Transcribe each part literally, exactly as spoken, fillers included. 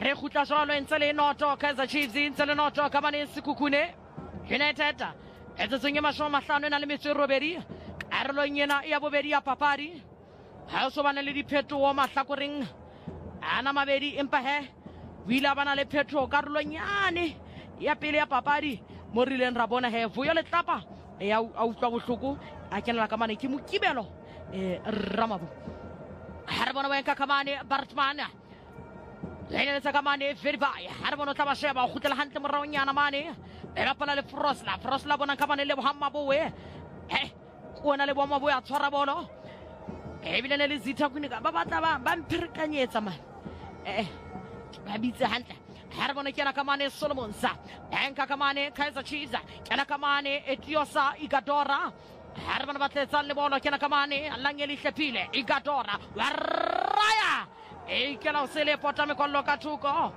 re khutla jalo ntse le noto Kaizer Chiefs ntse le noto ka bane Sekhukhune United etse tsenge masho mahlano na le metso robedi arolong yena ya bobedi ya papadi ha so bana le diphetogo mahlakoreng ana mabedi empa he wila bana le phetogo karolong yane ya pele ya papadi mo rileng ra bona he vuyo le tlapa ya a utlwa bohloko a kenela ka mane ke mokibelo eh Ramabu ha re bona ba enka ka mane Bartman Lene sa kamane Verbai harbono taba sheba khutela hantle morao nyana mane era pala le Frosla Frosla bona kamane le Muhamma bowe eh kona le boma boya tshwara bolo e bile ne le zitha kunika ba batla ba ba mphirikanyetsa man eh ba bitse hantle harbono kena kamane Solomon sa enka kamane Kaizer Chiefs kena kamane Etiosa Igadora harbono batletsa le bolo kena kamane langeli hlepile Igadora waraya e kena usele potame kwa loka tuko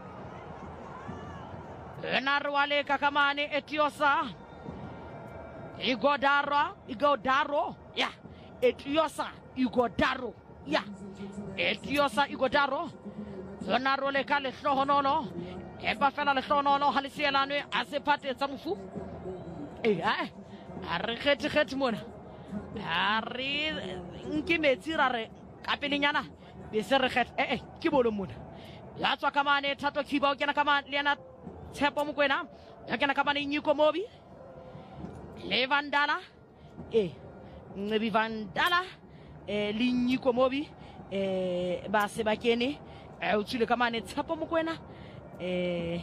enarwale kakamane Etiosa Igodara Igodaro ya Etiosa Igodaro ya Etiosa Igodaro enarwale ka le hlohonono e ba fela le hlohonono halisielane a se phate tsa mofu e ha a re khetse khetse mona a re nkimetsi ra re ka pelenyana Beserekhet eh eh ke bolo mona la tswa kamane Thato Khiba o kena kamane le yana Tshepo Mokoena ya kena kamane Nyiko Mobi le Vandala eh Ncebi Vandala eh le Nyiko Mobi eh ba se ba kene eh o tsile kamane Tshepo Mokoena eh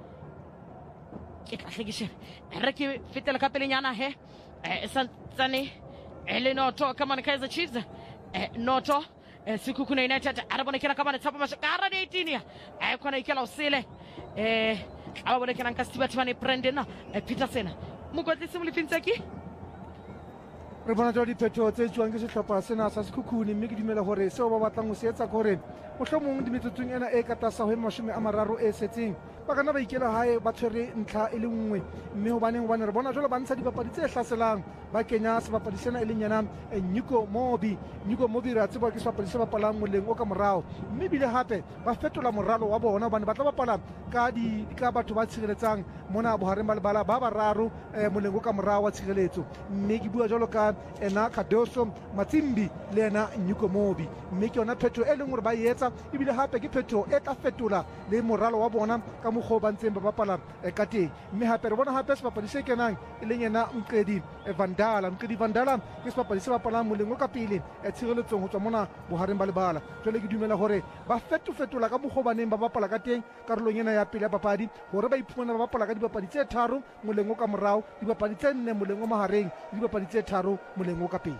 ke kahlekishe re ke fetela ka pelenyana he eh santsane ele noto kamane Kaizer Chiefs eh noto Sekhukhune United arabona kena kamane Tshepo mashakara de eighteen eh kona ikela usile eh ababona kena nkasiba tshwane Brandon Peterson mokotlisi molefintseki re bona jwa diphetho tse tswang ke sehlopha sena sa Sekhukhune mme ke dumela hore seo ba batlang go se etsa gore mohlomong dimetsotsong ena e ka tasa ho mashome a mararo e setseng ba kana ba ikela hae ba tshwere ntlha e le nngwe mme ho baneng bana re bona jwale ba ntsha dipapadi tse hlaselang ba kenya sebapadi sena e leng yana Nyiko Mobi Nyiko Mobi ra tseba ke sebapadi se bapalang moleng o ka morao mme bile hape ba fetola moralo wa bona bana ba tla bapala ka di ka batho ba tshireletsang mona bohareng ba lebala ba bararo moleng o ka morao wa tshireletso mme ke bua jwalo ka ena Kadoso Matsimbi le ena Nyiko Mobi mme ke yona phetho e leng hore ba yetsa ebile hape ke phetho e tla fetola le moralo wa bona ka mokgo ba ntseng ba bapala ka teng mme hape re bona hape sebapadi se kenang e leng ena Mqedi Vandala Mqedi Vandala ke sebapadi se bapalang moleng o ka pele e tshireletsong ho tswa mona bohareng ba lebala jwale ke dumela hore ba fetofetola ka mokgo ba neng ba bapala ka teng karolong ena ya pele ya papadi hore ba iphumana ba bapala ka dibapadi tse tharo moleng o ka morao dibapadi tse nne moleng o mahareng dibapadi tse tharo moleng o ka pele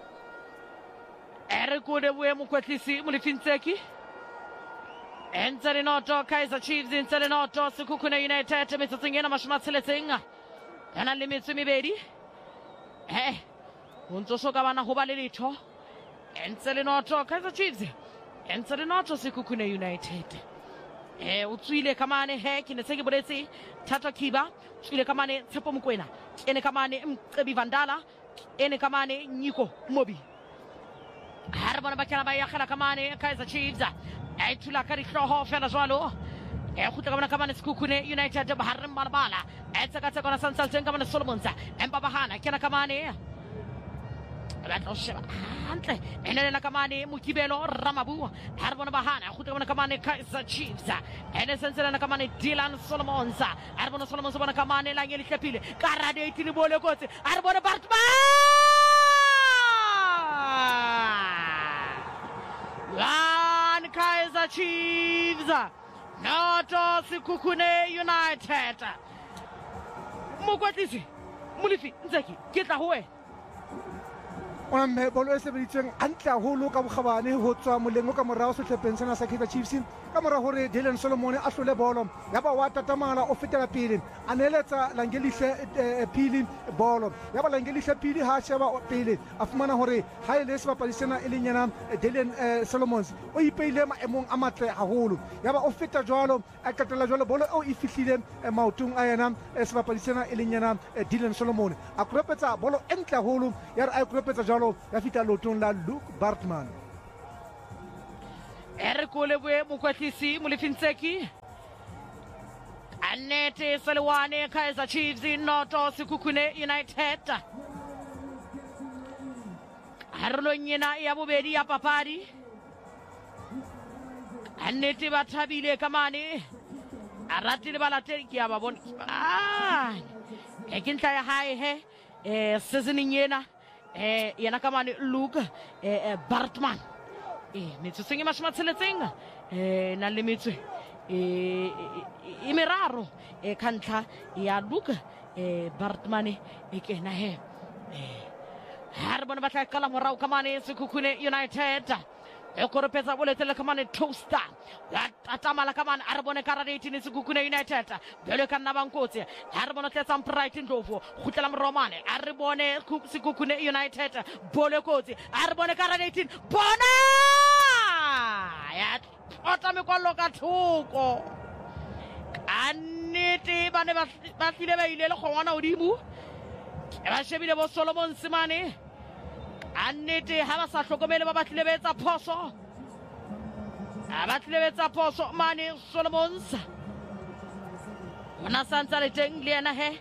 ere kode bue mokwetlisi molefintseki ntse le noto Kaizer Chiefs ntse le noto Sekhukhune United metsotsong ena mashome a tsheletseng yana le metso e mebedi eh ho ntso so ka bana ho ba le letho ntse le noto Kaizer Chiefs ntse le noto Sekhukhune United eh o tswile kamane he ke ne se ke boletse Thato Khiba tswile kamane Tshepo Mokoena ene kamane Mqedi Vandala ene kamane Nyiko Mobi harabona ba kana ba ya khala kamane Kaizer Chiefs ai tula ka dihloho fela jwalo e khutla ka bona kamane Sekhukhune United ba hareng balabala e tsaka tsaka na santsal teng kamane Solomonsa empa bahana kena kamane ba tlo sheba hantle ene le kamane Mokibelo Ramabu harabona bahana khutla ka bona kamane Kaizer Chiefs ene sentsela na kamane Dylan Solomonsa harabona Solomonsa bona kamane la ngeli hlepile karade itile bole kotse harabona Bartman One Kaizer Chiefs, not Sekhukhune United. Mokotlisi, Molefi, Ntseki, ke tla ho wena. ona mme bolo e sebeditsweng hantle haholo ka bokgabane ho tswa moleng o ka morao sehlopheng sena sa Kaizer Chiefs ka mora hore Dylan Solomon a hlole bolo ya ba wa tatamala o fetela pele a neletsa Langelihle pili bolo ya ba Langelihle pili ha sheba pele a fumana hore ha ile sebapadi sena e leng yena Dylan Solomon o ipeile maemong a matle haholo ya ba o feta jwalo a qetela jwalo bolo o e fihlile maotong a yena sebapadi sena e leng yena Dylan Solomon a kropetsa bolo entle haholo ya re a kropetsa jwalo ya fita lotong la Luke Bartman. Ere kole bue mokwetlisi Molefi Ntseki Annete Selwane Kaizer Chiefs in Noto Sekhukhune United. Harlonyena ya bobedi ya papadi. Annete Batabile Kamani. Arati le balate ki aba bon. Ah. Ekinta ya hai he. Eh seasoning yena. Eh yana Kamani Luke eh Bartman. Eh mitsusingi mashmatseletseng. Eh na limitse. Eh imeraro e kantla ya Luke eh Bartman e kena he. Eh Harbon batla kala morao Kamani Sekhukhune United. Ekoropeza boletele Kamani Toaster. Atamala Kamani Arbone Karadeti ni Sekhukhune United. Bele kana bankotse. Harbone tsetsa Bright Ndlovu. Khutela Romane. Arbone Sekhukhune United. Bole kotse. Arbone Karadeti. Bona! Ya ota me kwalo ka thoko. Annete bane ba file ba ile le khona odimu. Ba shebile bo Solomon Simane. Annete ha ba sa hlokomele ba batlile betsa phoso. A batlile betsa phoso mane Solomons. Ona santsa le teng le ena he.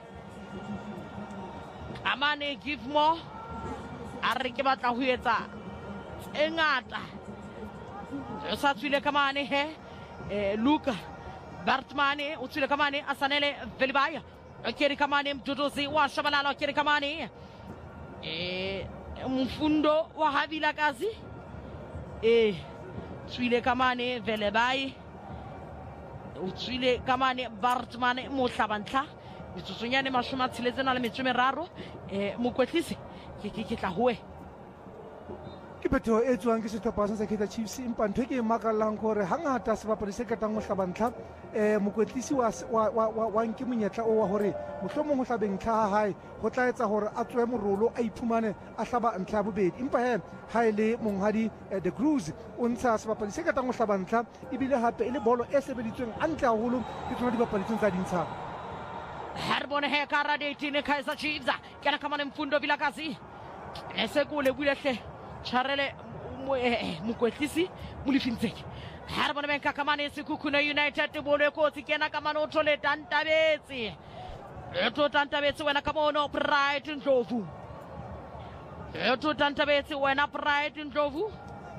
Amane give more. A re ke batla ho etsa e ngata. O sa tswile Kamane he. Eh Luka Bartmane o tswile Kamane Asanele Velibaya. Keri Kamane Mduduzi wa Shabalala Keri Kamane. Eh Mfundo wa Havila Kazi. Eh tswile Kamane Velebai. O tswile Kamane Bartmane mo hlabantla. Mitsusunyane mashoma tsiletsena le metsume raro. Eh mokwetlisi ke ke ke tla hoe. Ke betho e tswang ke setlhopha sa Kaizer Chiefs empa ntho ke makalang gore hangata sebapadi se katang mo hlabantla eh mokwetlisi wa wa wa nke monyetla o wa hore mohlomong ho hlabeng tlha ha hae ho tla etsa hore a tswe morolo a iphumane a hlaba ntla ya bobedi empa he ha ile monghadi the Cruise o ntsha sebapadi se katang mo hlabantla ebile hape ile bolo e sebeditsweng antle haholo ke tsona dibapadi tsa dintsha. Harbone he Karadeti ni Kaizer Chiefs kana kama ni Mfundo Vilakazi esekule bulehle Charele mokwetlisi Mulifintseki. Harbone benka kama ni Sekhukhune United bole kotsi kena kama no thole Tantabetsi. Eto Tantabetsi wena kama ono Bright Ndlovu. Eto Tantabetsi wena Bright Ndlovu.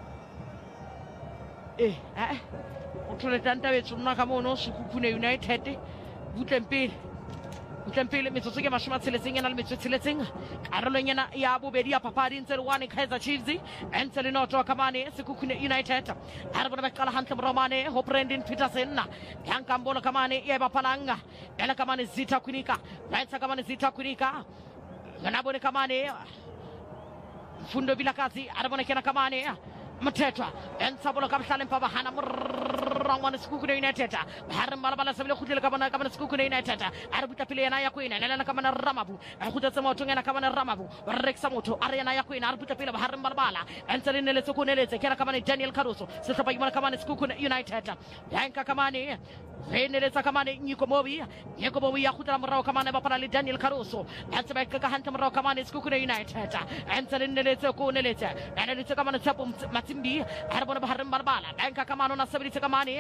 Eh eh uthole Tantabetsi una kama ono Sekhukhune United butlempele. Utlempele metsotso ke mashoma tsheletseng yana le metsotso tsheletseng karolong yana ya bobedi ya papadi ntse le one Kaizer Chiefs ntse le Noto Kamane Sekhukhune United ha re bona ba qala hantle Romane ho Brendan Peterson ya nkambolo Kamane ya bapalanga ela Kamane Zita Kunika Vaitsa Kamane Zita Kunika ngana bone Kamane Mfundo Vilakazi arabone kena Kamane Mateta entsabolo ka mhlale mpa bahana Rangwana Sekhukhune United har malabala sebele khutile ka bona ka bona Sekhukhune United a re butla pele yana ya kwena nela ka bona Ramabu a khutetse motho ngena ka bona Ramabu ba reksa motho a re yana ya kwena a re butla pele ba har malabala entse le nele Sekhukhuneletse kena ka bona Daniel Caruso se hlopa ke bona ka bona Sekhukhune United yanka ka mane veneletsa ka mane Nyiko Mobi Nyiko Mobi ya khutela morao ka mane ba pala le Daniel Caruso entse ba ka hantle morao ka mane Sekhukhune United entse le neletse ko neletse neletse ka mane Tshepo Matsimbi a re bona ba har malabala yanka ka mane na sebeditse ka mane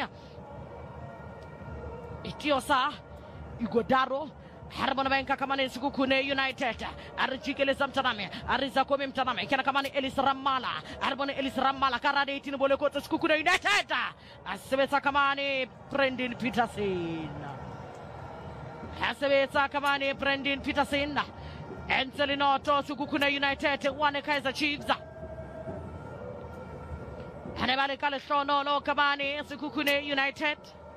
Itiosa Igodaro Harbona benka Kamane Sekhukhune United Arjikele Samtaname Ariza Kome Mtaname Kena Kamane Elis Ramala Harbona Elis Ramala Karade itini bole kota Sekhukhune United Asebetsa Kamane Brendan Peterson Asebetsa Kamane Brendan Peterson Enseli Noto Sekhukhune United one Kaizer Chiefs Hanebale Kale Shono Lo Kamane Sekhukhune United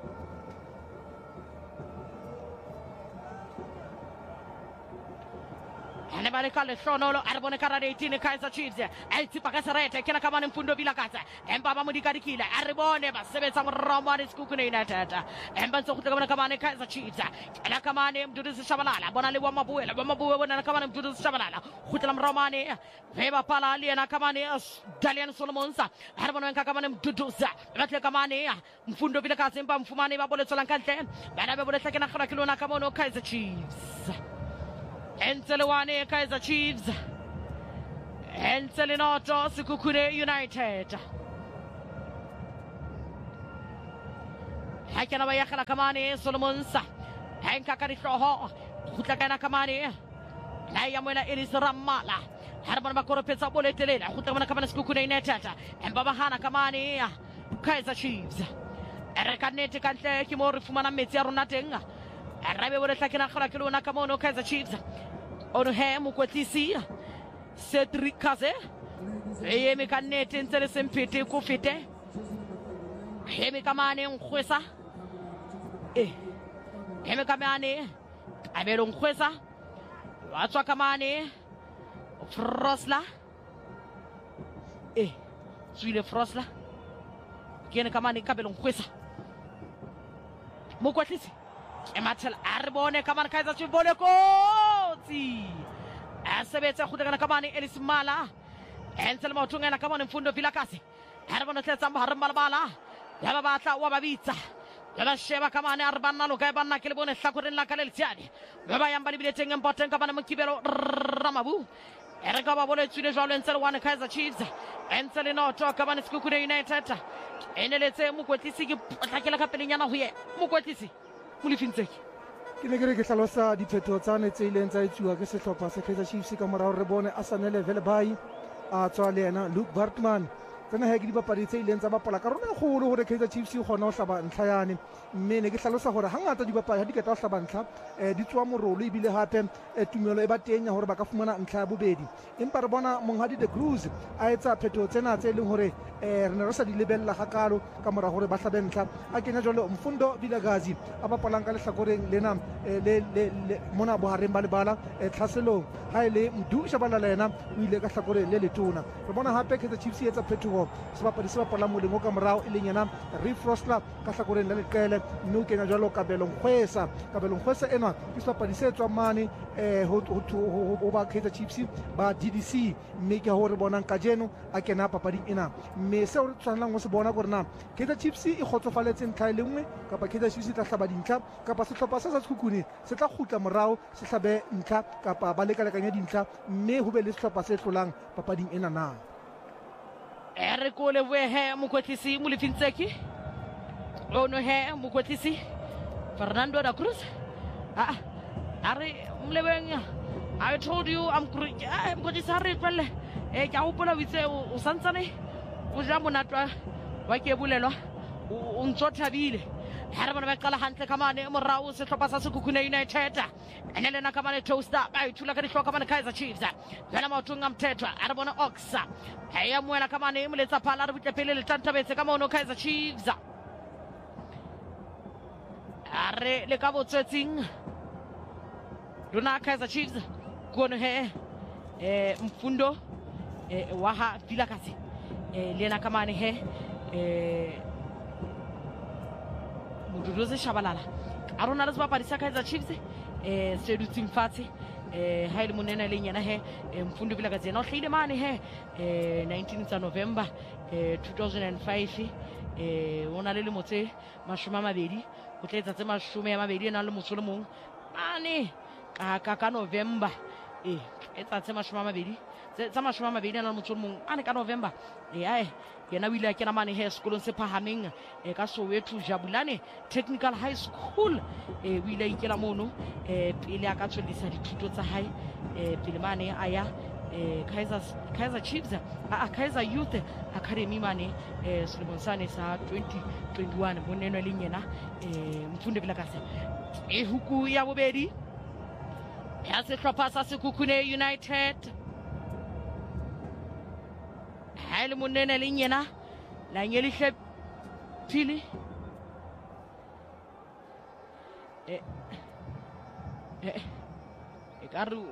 Hanebale Kale Shono Lo Arbone Karadeti ni Kaizer Chiefs Elti Pakasarete kena Kamane Mfundo Vilakazi Embaba Mudikarikile Arbone basebetsa Romane Sekhukhune United Emba Sekhukhune Kamane Kaizer Chiefs kena Kamane Mduduzi Shabalala bona le wa Mabuela wa Mabuela bona Kamane Mduduzi Shabalala khutela Romane Veba pala le na Kamane Dalian Solomons Arbone benka Kamane Mduduzi batle Kamane Mfundo Vilakazi mba mfumane ba bole tsolankantle bana be bole tlakena khona kilona Kamane Kaizer Chiefs Entelewane Kaizer Chiefs Entelinoto Sekhukhune United Hakana bayakala Kamane Solomonsa ha nka ka dihloho khutla kana ka mane la ya moela Ellis Ramala ha re bona ba koropetsa bolo e telele khutla bona ka bana Sekhukhune United empa ba hana ka mane Kaizer Chiefs re ka nnete ka ntle ke mo re fumana metsi a rona teng ra be bole tlakena kgola ke lona ka mono Kaizer Chiefs ono he mokwetlisi Cedric Kaze e eme ka nnete ntse le sempete ko fete eme ka mane ngwesa eh eme ka mane a be lo ngwesa wa tswa ka mane Frosla eh suile Frosla kene ka mane ka be lo ngwesa mokwetlisi e mathela a re bone ka mane Kaizer Chiefs bole kotsi a sebetsa go tekana ka mane Ellis Mala entsele maotongela ka mane Mfundo Vilakazi a re bone tletsa mo hare malabala ya ba batla wa babitsa ya ba sheba ka mane a re banna lo ka ba nna ke le bone hlakoreng la ka le ltsiane ba ba yamba le biletseng empoteng ka bana mokibelo Ramabu e re ka ba bole tswile jwalo entsele one Kaizer Chiefs entsele no to ka bana Sekhukhune United ene letse mokwetlisi ke tlakela ka pelenyana ho ye mokwetlisi Molefintseki ke ne ke re ke tlhalosa diphetho tsa ne tse ileng tsa etsuwa ke sehlopha sa Kaizer Chiefs ka morao re bone Asanele Velbai a tswa le yena Luke Bartman tsena he ke dipapadi tse ileng tsa bapala ka rona kgolo gore Kaizer Chiefs e kgona ho hlaba ntlha yane mme ne ke hlalosa gore hangata dibapadi ha di keta ho hlaba ntlha di tswa morolo e bile hape tumelo e ba teng ya hore ba ka fumana ntlha ya bobedi empa re bona Monghadi de Cruz a etsa phetho tsena tse leng hore re ne re sa di lebella hakalo ka mora hore ba hlabe ntlha a kenya jwale Mfundo Vilakazi a bapalang ka lehlakoreng lena le mona bohareng ba lebala tlhaselong ha ile Mdu Shabalala yena o ile ka hlakoreng le letona re bona hape Kaizer Chiefs e etsa phetho sebapadi se bapalang molemo ka morao e leng yena Reef Frosla ka hlakoreng la leqele mme o kenya jwalo Kabelo Ngwesa Kabelo Ngwesa ena ke sebapadi se tswang mane ho ba Kaizer Chiefs ba D D C mme ke ho re bonang ka jeno a kena papading ena mme se o tshwanang go se bona gore na Kaizer Chiefs e khotsofaletse ntlha le nngwe kapa Kaizer Chiefs e tla hlaba dintlha kapa sehlopha sa Sekhukhune se tla khutla morao se hlabe ntlha kapa ba lekalekanya dintlha mme ho be le sehlopha se hlolang papading ena na ere ko le we he mokwetlisi Molefintseki ono he mokwetlisi Fernando da Cruz ah are mlebeng I told you I'm I'm going to say pele e ka upola witse o santsane o ja monatwa wa ke bulelwa o ntso thabile ha re bona ba qala hantle ka mane morao sehlopha sa Sekhukhune United ene lena ka mane Toaster ba ithula ka dihloka mane Kaizer Chiefs yona maotunga mthethwa a re bona Oxa ya moela ka mane mo letsa phala re butle pele le tantabetse ka mono Kaizer Chiefs are le ka botswetsing Dona Kaizer Chiefs kono he eh Mfundo eh waha Vilakazi eh lena ka mane he eh Mududuzi Shabalala a rona re sebapadi sa Kaizer Chiefs eh se dutseng fatshe eh ha ile monena le nyana he Mfundo Vilakazi yena o hlile mane he eh nineteenth of November eh two thousand five eh ona le le motse mashome a mabedi o tletsa tse mashome a mabedi ena le motso le mong mane ka ka November eh etsa tse mashome a mabedi tsa mashome a mabedi ena le motso le mong ane ka November eh ai yena wile ke na mane he sekolong se phahameng e ka Soweto Jabulane Technical High School e wile ikela mono e pele aka tswelisa dithuto tsa hae e pele mane aya e Kaizer Kaizer Chiefs a Kaizer Youth Academy mane e selemong sane sa twenty twenty-one moneno le nyena e Mfundo Vilakazi e huku ya bobedi ya sehlopha sa Sekhukhune United ha le monene le nyena la nyelihle phili eh eh e ka re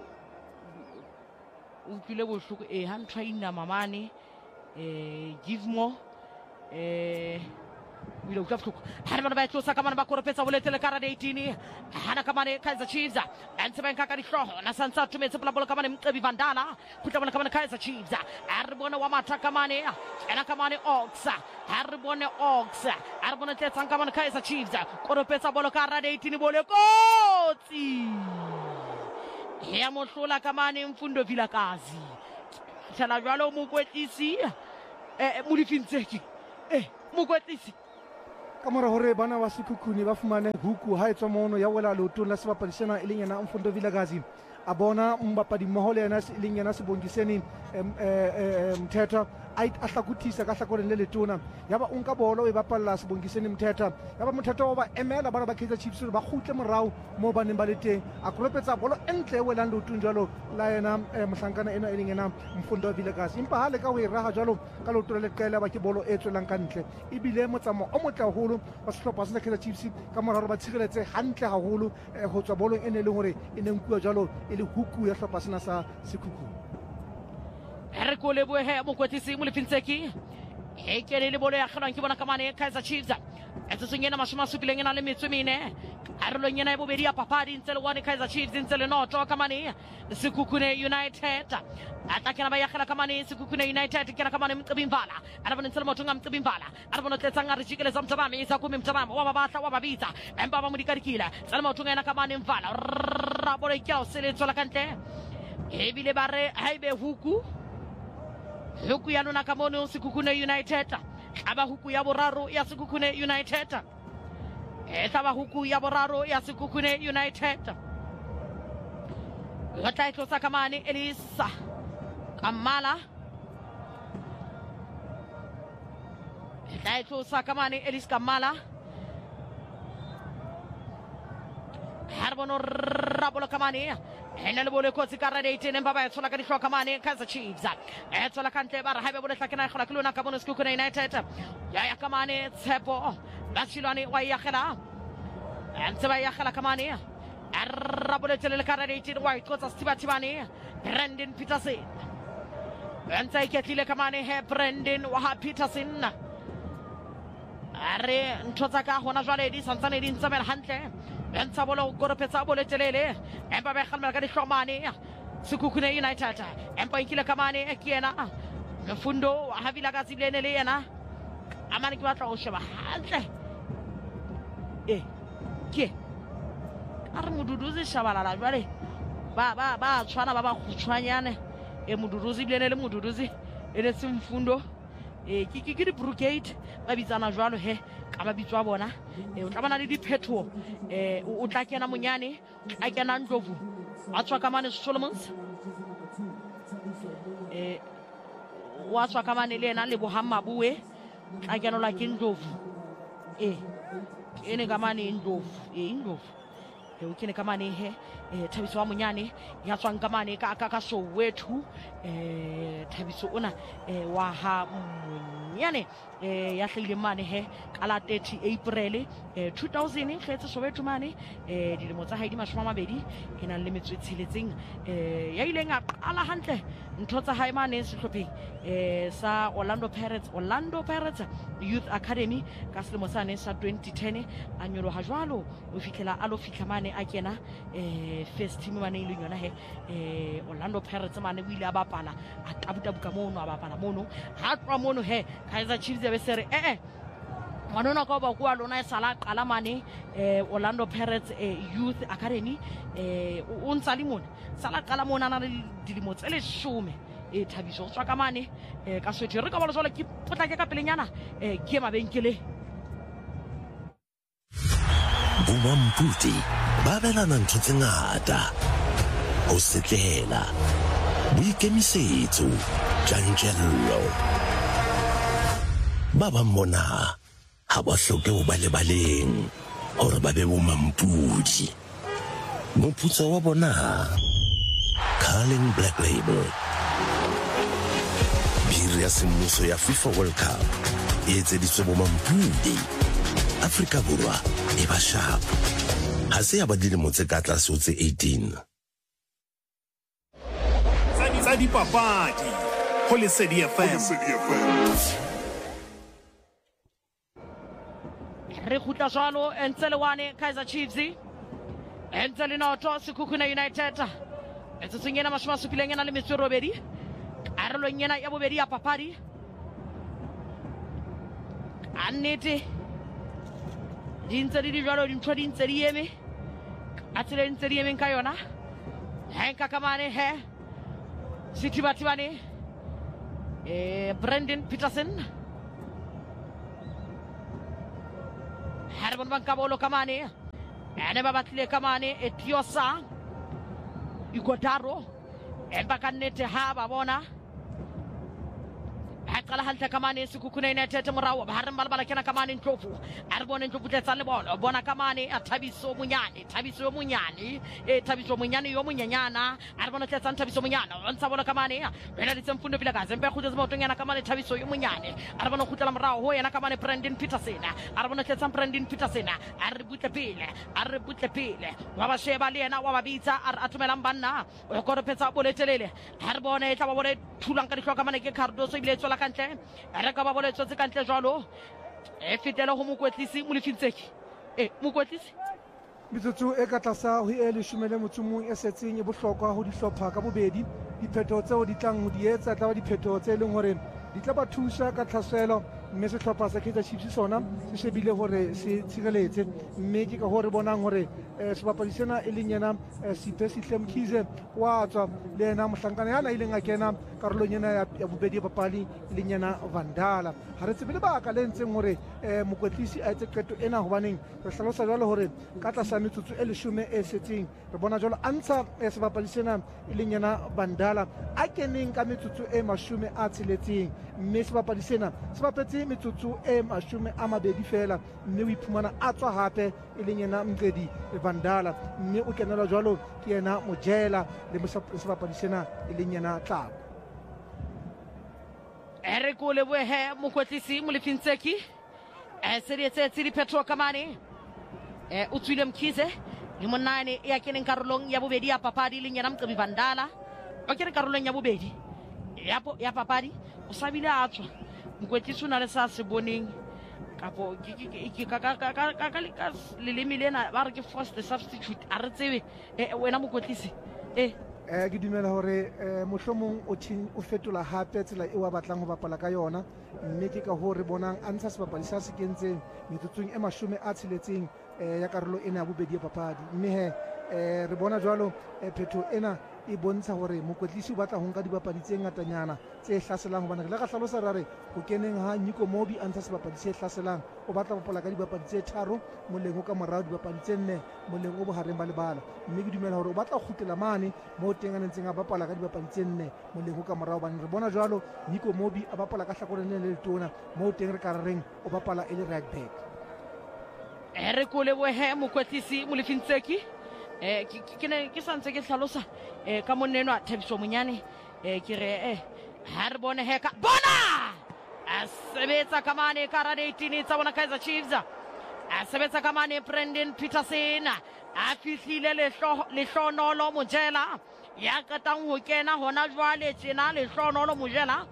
o tlile bohloko e ha ntshwa ina mamane eh give more eh wile o tlafoko ha re ba tlosa ka mana ba koropetsa boletele ka ra eighteen hana ka mane Kaizer Chiefs antse ba nka ka dihloho na santsa tumetse pela bola ka mane Mqebi Vandala khutla bona ka mane Kaizer Chiefs a re bona wa matha ka mane ena ka mane Oxa ha re bone Oxa a re bona tletsa ka mane Kaizer Chiefs koropetsa bola ka ra eighteen bole kotsi ya mohlola ka mane Mfundo Vilakazi tshela jwalo mokwetlisi eh Molefintseki eh mokwetlisi ka mora hore bana ba Sekhukhune ba fumane huku ha etswa mono ya wela leotong la sebapadi sena e leng yena Mfundo Vilakazi a bona mbapadi mmoho le yena e leng yena Sibongiseni Mthethwa a hlakuthisa ka hlakoreng le letona yaba o nka bolo e bapalla Sibongiseni Mthethwa yaba Mthethwa wa ba emela bana ba Kaizer Chiefs ba kgutle morao mo ba neng ba le teng a kropetsa bolo entle e welang leotong jwalo la yena mohlankana ena e leng yena Mfundo Vilakazi empa ha le ka ho e raha jwalo ka leotong le qela ba ke bolo e tswelang ka ntle ebile motsamo o motle haholo ba sehlopha sa Kaizer Chiefs ka moraro ba tshireletse hantle haholo ho tswa bolong ene le hore e ne nkuwa jwalo e le huku ya sehlopha sena sa Sekhukhune re ko lebohe he mokwetisi Molefintseki e kene le bolo ya kgelwang ke bona kamane Kaizer Chiefs e tsotsengena mashome a supileng ena le metso e mene karolong ena e bobedi ya papadi ntse le one Kaizer Chiefs ntse le noto kamane Sekhukhune United atakena ba ya khela kamane Sekhukhune United kena kamane Mcimbi Mvala arabona ntse le motho nga Mcimbi Mvala arabona tletsa nga re jikeleza Mtsabame isa kumi Mtsabame wa babahla wa babitsa empa ba modikarikila tse le motho nga kamane Mvala rabolo ikao sele tsola kantle ebile ba re haibe huku huku ya lona kamono Sekhukhune United aba huku ya boraro ya Sekhukhune United e taba huku ya boraro ya Sekhukhune United wata ito sa kamani Elisa Kamala wata ito sa kamani Elisa Kamala harbono rabolo kamani ena le bole kotsi ka radiate ne baba etsola ka dihloka mane Kaizer Chiefs etsola kantle ba re haebe bole hlakena khola ke lona ka bona Sekhukhune United ya ya kamane Tshepo ba tshilwane wa ya khela ntse ba ya khela kamane arabole tele ka radiate wa ikotsa stiba tibane Brandon Peterson ntse iketlile kamane he Brandon wa Peterson are ntotsa ka hona jwale di santsane di ntsamela hantle entsa bolo go repetsa bolo telele empa ba khalmela ka dihlomane Sekhukhune United empa inkile kamane e kiena Mfundo ha Vilakazi le le yena amane ke batla o sheba hantle eh ke are moduduzi shabalala jwale ba ba ba tshwana ba ba khutshwanyane e moduduzi le le moduduzi ene se Mfundo e ke ke di brigade ba bitsana jwalo he ka ba bitswa bona e o tla bana le diphetho e o tla kena monyane a kena Ndlovu a tswa kamane Solomons e wa tswa kamane le ena le Bohammabuwe a kena la ke Ndlovu e ene kamane Ndlovu e Ndlovu e o kene kamane he e Thabiso wa monyane ya tswang kamane ka ka ka Soweto e Thabiso ona e wa ha monyane e ya hlile mane he kala thirty April e two thousand khetse Soweto mane e dilemo tsa haidi mashoma mabedi ena le metso tsheletseng e ya ileng a qala hantle ntho tsa hae mane sehlopheng e sa Orlando Pirates Orlando Pirates Youth Academy ka selemo sane sa twenty ten a nyolo ha jwalo o fitlela a lo fitla mane a kena e first team mane ile yona he e Orlando Pirates mane o ile a bapala a tabutabuka mono a bapala mono ha twa mono he Kaizer Chiefs be sere eh eh manona ka ba kwa lona e sala qala mane eh Orlando Pirates eh, Youth Academy eh o ntsa le mona sala qala mona na le dilemo tse le shome e Thabiso tswa ka mane eh ka Soweto re ka bola jwale ke potla ke ka pelenyana eh ke mabenkele Bomamputi ba belana ntho tse ngata ho setlela boikemisetso tjantjello ba ba mona ha ba hloke ho ba lebaleng hore ba be bomampudi moputso wa bona Carling Black Label biri ya semmuso ya FIFA World Cup e etseditswe bomampudi Afrika Borwa e ba sharp ha se ya ba dilemo tse ka tlase ho tse eighteen tsa dipapadi ho Lesedi F M re khutla jwalo entse le one Kaizer Chiefs entse le noto Sekhukhune United entse tsengena mashoma supileng ena le metso robedi karolong ena ya bobedi ya papadi annete di ntse di jwalo di ntho di ntse di eme a tsele ntse di eme ka yona henka kamane he sitibatibane eh Brandon Peterson a re bone bankabolo ka mane ene ba batlile ka mane Etiosa Igodaro empa ka nnete ha ba bona qala halta kamane Sekhukhune United morao ba hareng balabala kena kamane Ndlovu a re bone Ndlovu tletsa le bona bona kamane a Thabiso Munyane Thabiso Munyane e Thabiso Munyane yo monyenyana a re bona tletsa Thabiso Munyana o ntsa bona kamane bena ditse mfundo pila ka zempe khutse mo tongena kamane Thabiso yo Munyane a re bona khutela morao ho yena kamane Brandon Peterson a re bona tletsa Brandon Peterson a re butle pele a re butle pele wa ba sheba le yena wa ba bitsa a re atumela mbanna o koropetsa boletelele a re bone e tla ba bone thulang ka dihloka kamane ke Cardoso ibile tsola kantle re ka ba boletswe tse kantle jwalo e fetela ho mokwetlisi Molefintseki e mokwetlisi metsotso e ka tlasa ho e leshome le motsomong e setseng e bohlokwa ho dihlopha ka bobedi diphetho tseo di tlang ho di etsa tla ba diphetho tse leng hore di tla ba thusa ka tlhaselo mme sehlopha sa Kaizer Chiefs sona se shebile hore se tshireletse mme ke ka hore bonang hore sebapadi sena e leng yena Siphe Sihle Mkhize wa tswa le yena mohlankana yana ileng a kena karolong ena ya bobedi ya papadi e leng yena Vandala ha re tsebe lebaka le ntseng hore mokwetlisi a etse qeto ena hobaneng re hlalosa jwalo hore ka tlasa metsotso e leshome e setseng re bona jwalo a ntsha sebapadi sena e leng yena Vandala a keneng ka metsotso e mashome a tsheletseng mme sebapadi sena se bapetse metsotso e mashome a mabedi fela mme o iphumana a tswa hape e leng yena Mqedi Vandala mme o kenela jwalo ke yena Mojela le sebapadi sena e leng yena Tlabo ere ko le bohe mokwetlisi Molefintseki e serietse tse di phetho kamane e o tswile Mkhize le monane ya keneng karolong ya bobedi ya papadi le yena Mqedi Vandala o kene karolong ya bobedi ya ya papadi o sabile a tswa mokwetlisi o na le sa se boneng kapo ke ka ka ka ka ka lelemi lena ba re ke first substitute a re tsebe wena mokwetlisi eh eh ke dumela hore mohlomong o thin o fetola hape tsela e wa batlang ho bapala ka yona mme ke ka hore bonang a ntsha sebapadi sa se kentseng metsotsong e mashome a tsheletseng ya karolo ena ya bobedi ya papadi mme he re bona jwalo phetho ena e bontsha hore mokwetlisi o batla ho nka dibapadi tse ngatanyana tse hlaselang hobane le ka hlalosa rare ho keneng ha Nico Mobi a ntsha sebapadi se hlaselang o batla ho bapala ka dibapadi tse tharo moleng o ka morao dibapadi tse nne moleng o bohareng ba lebala mme ke dumela hore o batla ho kgutlela mane mo teng a ntseng a bapala ka dibapadi tse nne moleng o ka morao bane re bona jwalo Nico Mobi a bapala ka hlakoreng le letona mo teng re ka reng o bapala e le right back ere ko le bohe mokwetlisi Molefintseki eh ke ne ke santse ke hlalosa eh ka moneno a Thabiso Munyane eh ke re eh ha re bone heka bona a sebetsa kamane ka ra eighteen tsa bona Kaizer Chiefs a sebetsa kamane Brandon Peterson a fihlile le le hlonolo Mojela ya katang ho kena hona jwale tsena le hlonolo Mojela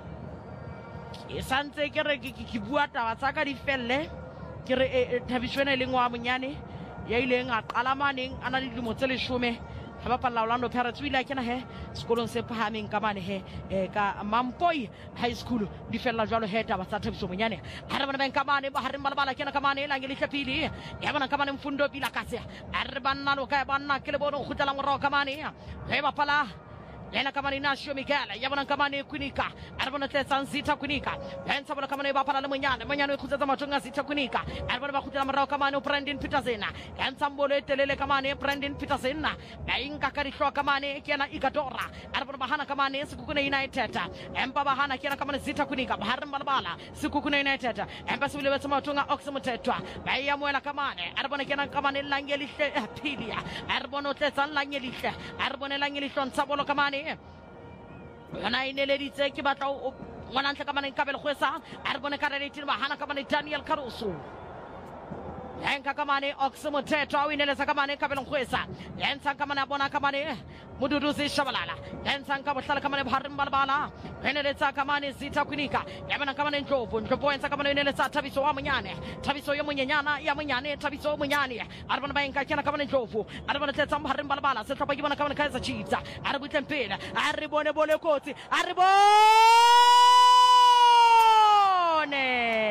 ke santse ke re ke bua taba tsa ka di felle ke re Thabiso ena le ngwa Munyane ya ileng a qalamaneng ana le dilemo tse leshome ha bapalla Orlando Pirates wile kena he sekolong se phahameng ka mane he ka Mampoi High School di fella jwalo he taba tsa Thabiso Munyane ha re bona ben ka mane ba hareng balabala kena ka mane la ngeli hlapili ya bona ka mane Mfundo pila katse a re banna lo ka banna ke le bona khutela morao ka mane he bapala lena kamane Nasho Miguel ya bona kamane Kunika a bona tsetsa Nzitha Kunika hensa bona kamane ba pala le Monyane Monyane o khutsetsa matonga Nzitha Kunika a bona ba khutela morao kamane Brandon Peterson hensa mbolo etelele kamane Brandon Peterson ba inka ka dihloka kamane ke yana Igadora a bona bahana kamane Sekhukhune United empa bahana ke yana kamane Nzitha Kunika ba hareng balabala Sekhukhune United empa sibile betsa matonga Oxmutetwa ba ya moela kamane a bona ke yana kamane Langeli Philia a bona tsetsa Langeli a bona Langeli hlontsha bolo kamane yona ineleditse ke batla o ngwana ntle ka mane Kabelo Khwesa a re bone ka re eighteen ba hana ka mane Daniel Caruso yenka ka mane Oxmutetwa o inelesa ka mane Kabelo Khwesa yensa ka mane bona ka mane Mududuzi Shabalala yensa ka bohlala ka mane Bharim Balabala eneletsa ka mane Nzitha Kunika ya bona ka mane Ndlovu Ndlovu yensa ka mane inelesa Thabiso wa Munyane Thabiso yo Munyenyana ya Munyane Thabiso Munyane a re bona ba yenka kena ka mane Ndlovu a re bona tsetsa Bharim Balabala se tlhopa ke bona ka mane Kaizer Chiefs a re butlempela a re bone bole kotsi a re bone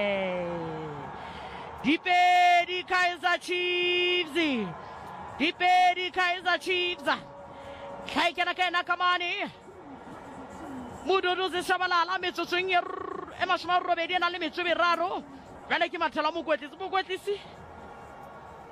Dipedi Kaizer Chiefs Dipedi Kaizer Chiefs Kai kena kena kamane Mududuzi Shabalala metsotsong e mashome a robedi na le metso e meraro jwale ke mathela mokwetlisi mokwetlisi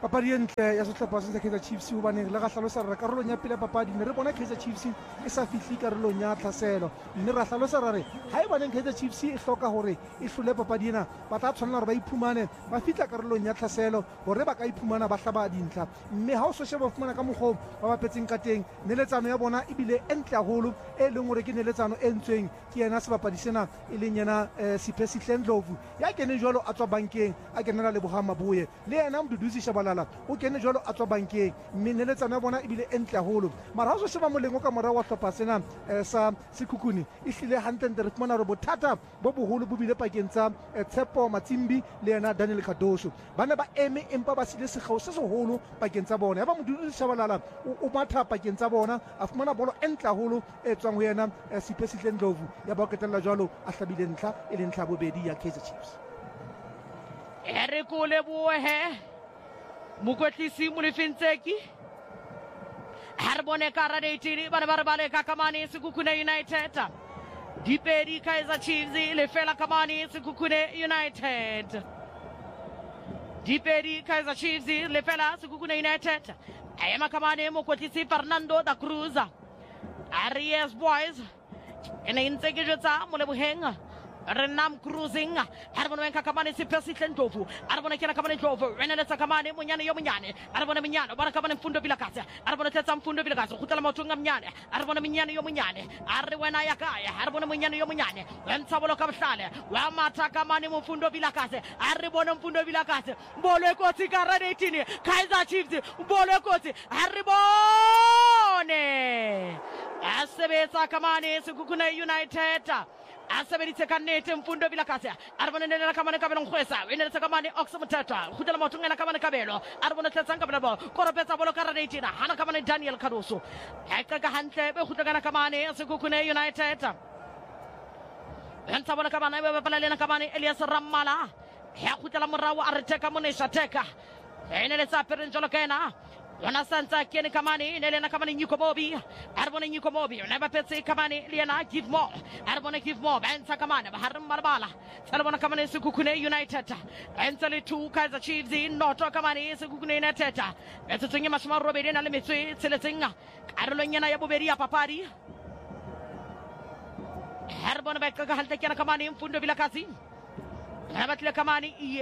papadi e ntle ya sehlopha sa Kaizer Chiefs hobane le ga hlalosa re karolong ya pele papadi ne re bona Kaizer Chiefs e sa fihle karolong ya tlhaselo mme ra hlalosa re ha e baneng Kaizer Chiefs e hloka hore e hlole papadi ena ba tla tshwanela re ba iphumane ba fitla karolong ya tlhaselo hore ba ka iphumana ba hlaba dintlha mme ha o so sheba fumana ka mogho ba bapetseng ka teng neletsano ya bona e bile entle haholo e leng hore ke neletsano e ntsweng ke yena sebapadi sena e leng yena Sipesi Ndlovu ya kene jwalo a tswa bankeng a kenela le Bohama Boye le yena Mduduzi Shabalala o kene jwalo a tswa bankeng mme neletsano ya bona e bile entle haholo mara ha o so sheba molengo ka mora wa hlopha sena sa Sekhukhune e hlile hantle re fumana re bothata bo boholo bo bile pakeng tsa Tshepo Matsimbi le yena Daniel Kadosho ba ne ba eme empa ba sile segao se seholo pakeng tsa bona ya ba Mduduzi Shabalala o matha pakeng tsa bona a fumana bolo entle haholo e tswang ho yena Sipesi Ndlovu ya ba ketella jwalo a hlabile ntlha e le ntlha bobedi ya Kaizer Chiefs ere ko lebohe mokwetlisi Molefentseki ha re bone karadetini ba ne ba re bale ka kamane Sekhukhune United dipedi Kaizer Chiefs le fela kamane Sekhukhune United dipedi Kaizer Chiefs le fela Sekhukhune United ayema kamane mokwetlisi Fernando da Cruz Aries boys ene intse ke jotsa mo leboheng Renam cruising Arbona Kamani Sipesi Ndlovu Arbona Kena Kamani Ndlovu Renata Kamani Munyane Yomunyane Arbona Minyano Barakamani Fundo Vilacasa Arbona Tetam Fundo Vilacasa Hutala Motunga Minyane Arbona Minyane Yomunyane Arwena Yakaya Arbona Munyane Yomunyane When Sabolo Kamsale Wamata Kamani Mufundo Vilacasa Arbona Fundo Vilacasa Bole Koti Karadetini Kaizer Chiefs Bole Koti Arbone Asebesa Kamani Sekhukhune United Asabeditse kanete Mfundo Vilacasa Arbona nela kamane kabelo ngwesa wenela kamane Oxmotata khutela motunga na kamane kabelo Arbona tsanga babo koropetsa bolo karadetina hana kamane Daniel Kadoso heka ka hantle be khutela na kamane Sekhukhune United Entsa bona kamane be bapala na kamane Elias Ramala ya khutela morawo areteka monesha teka enele sa perenjolo kena Wana Santa Kene Kamani, Nelena Kamani Nukomobi, Arbona Nukomobi, never Petsy Kamani, Liana, give more, Arbona give more, Bansa Kamana, Haram Barbala, Salabona Kamani Sekhukhune United, Entally two Kaizer Chiefs in Noto Kamani, Sekhukhune United, Etting Mashma Robin and Limitri, Celetinga, Carolina Yabuberia Papari, Harbona Beka Haltekana Kamani, Fundo Vilacasi, Rabatla Kamani,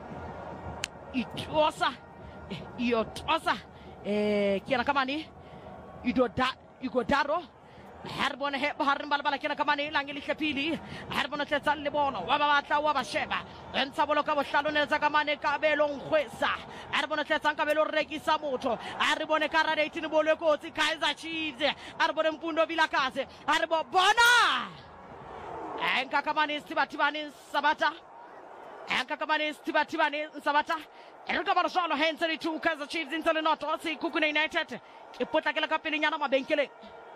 Itosa, Iotosa. Eh, kiana kamani ido da igo daro harbona he harim balbala kiana kamani langeli khapili harbona tetsal le bono wa ba batla wa ba sheba entsa bolo ka bohlalo ne tsa kamane ka belong khwesa harbona tetsang ka belo rekisa motho harbona karade itini bolo kotsi Kaizer Chiefs harbona Mfundo Vilacasa harbo bona enka kamani sibatibani sabata enka kamani sibatibani sabata Erika Barshalo Henseri two Kaizer Chiefs into the North Sekhukhune United e pota ke la ka pele nyana mabenkele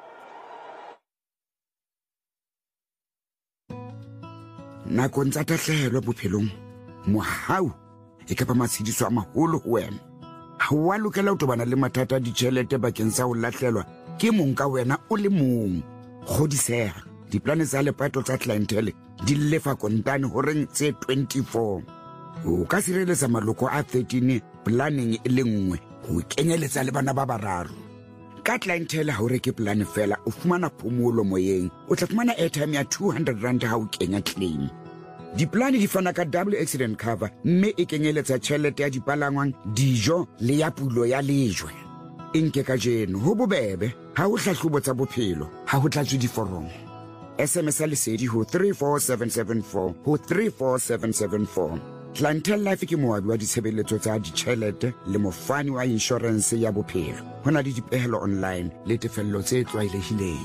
na kontsa tahlelo bophelong mohau e ka ba matshidiso a maholo ho wena ha wa lokela ho tobana le mathata a ditjhelete bakeng sa ho lahlelwa ke mong ka wena o le mong kgodisega diplane tsa lepato tsa clientele di lefa kontane ho reng tse twenty-four o ka sireletsa maloko a thirteen planning e le nngwe ho kenyeletsa le bana ba bararo ka clientele ha o reke plan fela o fumana phomolo moyeng o tla fumana airtime ya two hundred rand ha o kenya claim diplane di fana ka double accident cover mme e kenyeletsa tjhelete ya dipalangwang dijo le ya pulo ya lejwe inke ka jeno ho bobebe ha o hlahlobo tsa bophelo ha ho tlatswe diforomo S M S lesedi ho three four seven seven four ho three four seven seven four Clientele Life ke moabi wa ditshebeletso tsa ditjhelete le mofani wa insurance ya bophelo hona le dipehelo online le tefello tse tlwaelehileng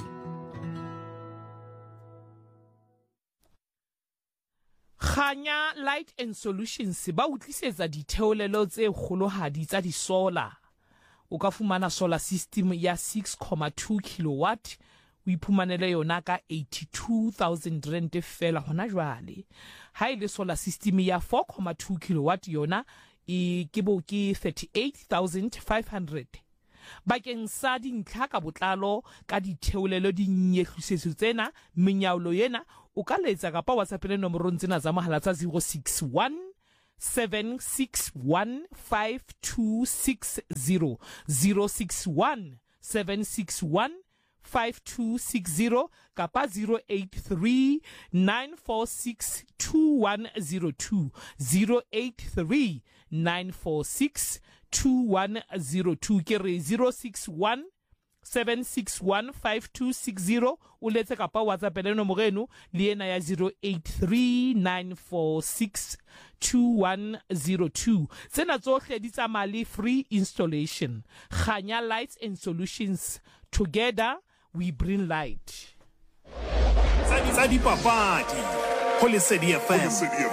Khanya Light and Solutions ba utlisetsa ditheolelo tse kgolohadi tsa di-solar o ka fumana solar system ya six point two kilowatt o iphumanele yona ka eighty-two thousand rand fela hona jwale ha ile solar system ya four point two kilowatt yona e ke bo ke thirty-eight thousand five hundred bakeng sa dintlha ka botlalo ka ditheolelo di nyehlisetso tsena menyaolo yena o ka letsa ka pa WhatsApp le nomorong tsena tsa mohala tsa zero six one seven six one five two six zero zero six one seven six one five two six zero kapa zero eight three nine four six two one zero two zero eight three nine four six two one zero two ke re zero six one seven six one five two six zero o letse kapa WhatsApp le nomoro eno le ena ya zero eight three nine four six two one zero two. Tsena tsohle di tsamaya le free installation. Khanya Lights and Solutions, together we bring light. Tsa dipapadi ho Lesedi F M.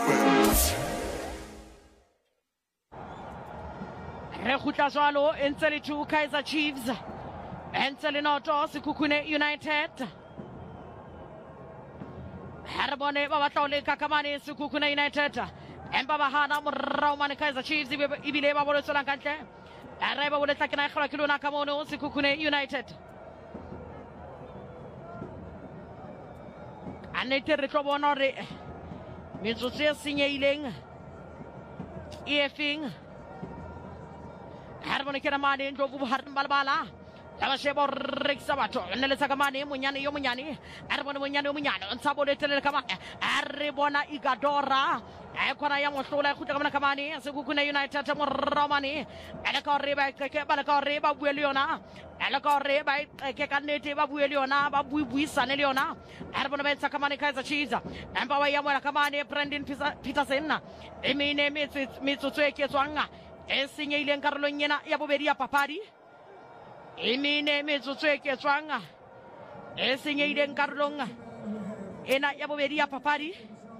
Re khutla jwalo entse le two Kaizer Chiefs entse le noto Sekhukhune United. Harbone ba batla o le kakamane Sekhukhune United empa ba hana morao mane Kaizer Chiefs ibile ba bolotsola kantle are ba boletla ke na khela ke lona ka mono Sekhukhune United. Anete re tlo bona re metsotso e senyeileng e efeng harbone ke na mane ntlo bu harn balbala la shebo reksa batho nne le tsaka mane monyane yo monyane are bona monyane yo monyane ntsa bo le tele ka mane are bona Igadora e khona ya mohlola e khutla ka mane ka mane Sekhukhune United mo romane ele ka re ba ke ba le ka re ba bue le yona ele ka re ba ke ka nete ba bue le yona ba bui buisane le yona are bona ba tsaka mane Kaizer Chiefs empa wa ya mona ka mane Brandon Peterson e mine metsotso e ke tswanga e senyeileng karolong yena ya bobedi ya papadi Emine metsotso e ke tswanga e senyeileng karolong ena ya bobedi ya papadi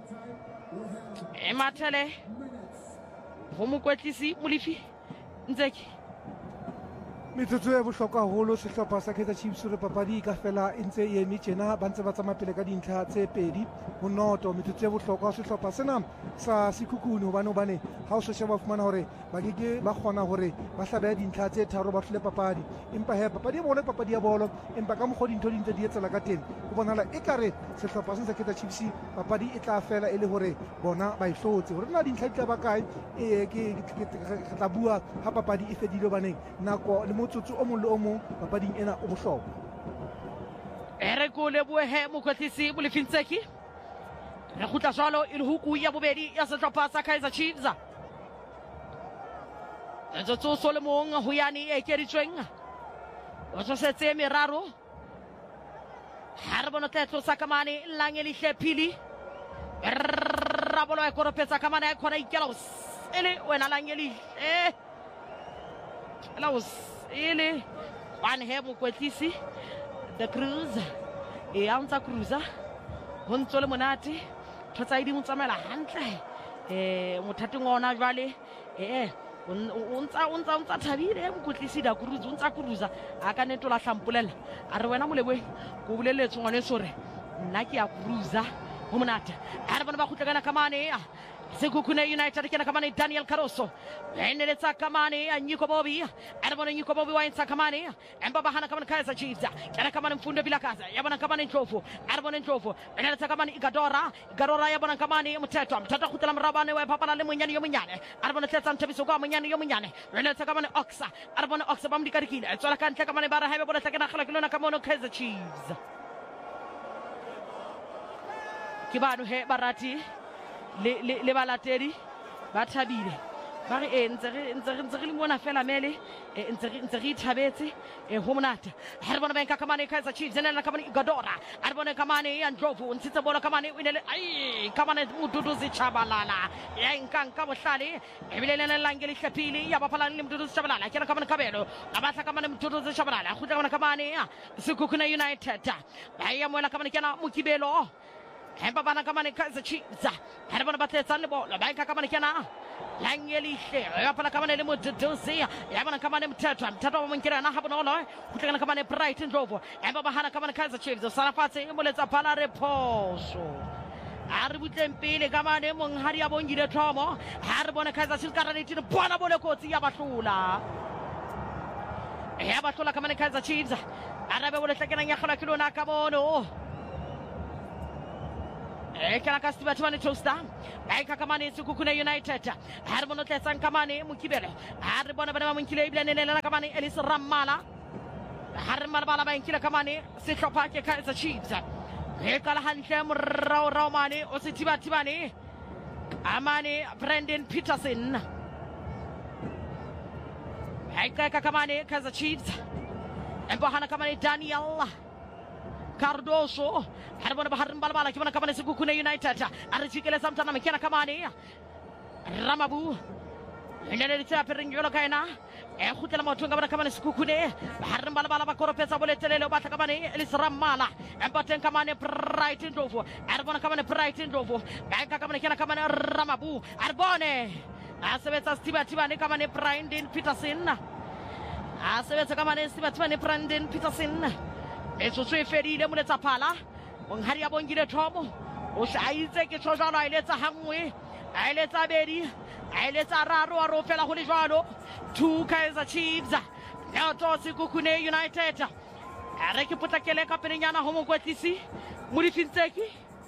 e mathele ho mokwetlisi Molefi Ntseki. metsotso e bohlokwa haholo sehlopha sa Kaizer Chiefs re papadi ka fela e ntse e eme tjena ba ntse ba tsamaya pele ka dintlha tse pedi ho noto. Metsotso e bohlokwa sehlopha sena sa Sekhukhune hobane hobane ha o se sheba fumana hore ba ke ba kgona hore ba hlabeha dintlha tse tharo ba hlole papadi empa he papadi ya bolo papadi ya bolo empa ka mokgwa dintho di ntse di etsela ka teng ho bonahala ekare sehlopha se sa Kaizer Chiefs papadi e tla fela e le hore bona ba ihlotse hore na dintlha di tla ba kae e ke tla bua ha papadi e fedile baneng nako le motsotso o mong le o mong papading ena o bohlokwa. Ere ko le bue he mokwetlisi Molefi Ntseki re khutla jwalo e le huku ya bobedi ya sehlopha sa Kaizer Chiefs metsotso so le mong ho yani e keritsweng o setse meraro harbona tletlo sa kamane lang e lihle phili rabolo e koropetsa kamane e khona ikela ele wena lang e lihle laos ele one he mokwetlisi the cruise e antsa cruiser ho ntso le monate thotsa idi motsamela hantle eh mothating ona jwale eh untsa untsa untsa thabile mokwetlisi da cruise untsa cruiser a ka neto la hlampulela a re wena Molebwe go buleletse ngwane sore nna ke ya cruiser ho monate a re bona ba khutla kana kamane Sekhukhune United kena kamane Daniel Caroso eneletsa kamane Nyiko Bobi arabona Nyiko Bobi wainsa kamane emba bahana kamane Kaizer Chiefs kena kamane Mfundo Bilakaza yabona kamane Ndlovu arabona Ndlovu eneletsa kamane Igadora Igadora yabona kamane Mthetho Mthetho khutela mrabane wa papa le monyane yo monyane arabona tletsa Mthebiso kwa monyane yo monyane eneletsa kamane Oxa arabona Oxa bamdikarikile etsola kantle kamane bara haebe bona tlekena khala kilona kamone Kaizer Chiefs kibano he barati le le le balatedi ba thabile ba re e ntse re ntse re ntse re le mona fela mele e ntse re ntse re ithabetse e ho monate ha re bona ba nka kamane Kaizer Chiefs nela kamane Igadora a re bona kamane ya Ndlovu ntse bola kamane o inele ai kamane Mduduzi Chabalala ya nka nka bohlale e bile le langele hlepile ya bapala le Mduduzi Chabalala ke na kamane Kabelo ba batla kamane Mduduzi Chabalala go tla kamane ya Sekhukhune United ba ya mola kamane kana Mokibelo empa bana kamane Kaizer Chiefs ha re bona ba tletsa le bola ba nka kamane kana langelihle ya pala kamane le Mduduzi ya bona kamane Mthetho Mthetho wa monkela na ha bona lo go tla kamane Bright Ndlovu empa ba hana kamane Kaizer Chiefs sana fatse e moletsa phala rephoso a re butleng pele kamane mong ha dia bongile thomo ha re bona Kaizer Chiefs ka rate bona bole kotsi ya bahlola ya bahlola kamane Kaizer Chiefs arabe bole tlekena ya khala kilona ka bono e kana ka stibatibane toaster ba ika kamane Sekhukhune United ha re bona tletsang kamane Mokibelo ha re bona bana ba Monkile ibile nenela kamane Ellis Rammala ha re malabala ba nkile kamane sehlopha ke Kaizer Chiefs e kala hantle morao rao mane o se tibatibane amane Brandon Peterson ha ika kamane Kaizer Chiefs embo hana kamane Daniel Cardoso haribona baharin balabala kibona kamane Sekhukhune United arikele samtana mekena kamane Ramabu endele litsa perengelo kaina e khutela mothonga bana kamane Sekhukhune baharin balabala bakoropesa boletelele batla kamane Elisramala embaten kamane Bright Ndlovu haribona kamane Bright Ndlovu baika kamane kena kamane Ramabu arbone asebetsa stibatibane kamane Brandon Peterson asebetsa kamane stibatibane Brandon Peterson metsotso e fedile moletsa phala monghari ya bongile thomo o shaitse ke tshojalo a iletsa hangwe a iletsa bedi a iletsa raro a ro fela go le jwalo two Kaizer Chiefs ya to Sekhukhune United a re ke potlakele ka penyana ho mokwetlisi mo difintseki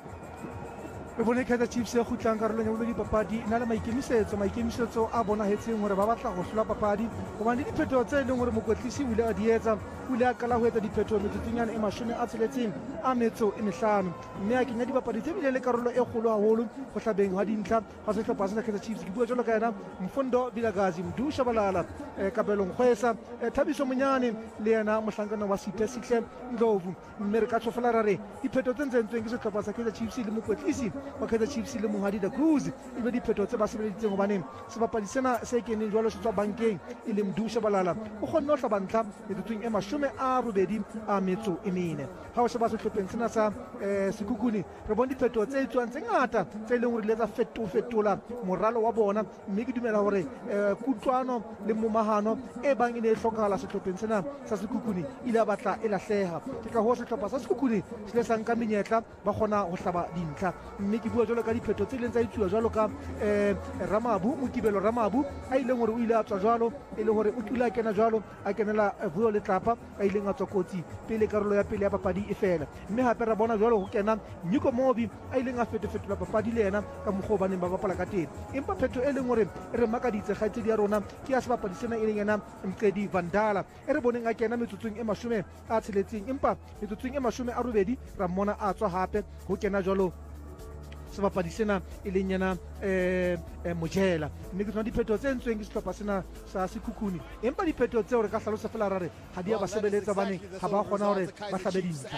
re bone Kaizer Chiefs e khutlang karolong ya bobedi papadi na le maikemisetso maikemisetso a bona hetseng hore ba batla go hlola papadi gobane diphetho tse leng hore mokwetlisi o ile a di etsa o ile a kala ho etsa diphetho metsotsonyana e mashome a tsheletseng a metso e mehlano mme a kenya dibapadi tse bile le karolo e kgolo haholo go hlabeng ha dintlha ga sehlopha sa Kaizer Chiefs ke bua jalo ka yena Mfundo Vilakazi Mdu Shabalala Kabelo Ngwesa Thabiso Monyane le yena mohlankana wa Siphe Sihle Ndlovu mme re ka tshofela ra re diphetho tse ntsentsweng ke sehlopha sa Kaizer Chiefs le mokwetlisi wa Kaizer Chiefs le Monghadi da Cruz e be diphetho tse ba sebeleditseng gobane sebapadi sena se keneng jwalo se tswa bankeng e le Mdu Shabalala o kgonne ho hlaba ntlha metsotsong e mashome a robedi a metso e mene ha o sheba sehlopheng sena sa Sekhukhune re bone diphetho tse etswang tse ngata tse leng hore le tsa fetola fetola moralo wa bona mme ke dumela hore kutlwano le momahano e bang e ne e hlokahala sehlopheng sena sa Sekhukhune ile a batla e lahleha ke ka ho sehlopha sa Sekhukhune se le sa nka menyetla ba kgona ho hlaba dintlha mme ke bua jwalo ka diphetho tse leng tsa itsuwa jwalo ka Ramabu Mokibelo Ramabu a ileng hore o ile a tswa jwalo e le hore o tula kena jwalo a kenela Vuyo Letlapa a ileng a tswa kotsi pele karolo ya pele ya papadi e fela mme hape ra bona jwalo ho kena Nico Mobi a ileng a fetofetola papadi le yena ka mokgwa ba neng ba bapala ka teng empa phetho e leng hore e re makaditse kgaitsedi ya rona ke ya sebapadi sena e leng yena Mqedi Vandala e re boneng a kena metsotsong e mashome a tsheletseng empa metsotsong e mashome a robedi ra mmona a tswa hape ho kena jwalo sebapadi sena e leng yena Mojela mme ke tsona diphetho tse entsweng ke sehlopha sena sa Sekhukhune empa diphetho tseo re ka hlalosa fela ra re ha di a ba sebeletsa bane ha ba kgona hore ba hlabe dintlha